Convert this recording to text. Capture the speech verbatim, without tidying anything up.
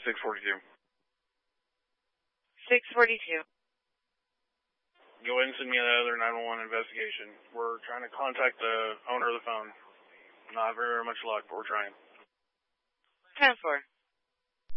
six forty-two. six forty-two. Go ahead and send me another nine one one investigation. We're trying to contact the owner of the phone. Not very much luck, but we're trying. ten four.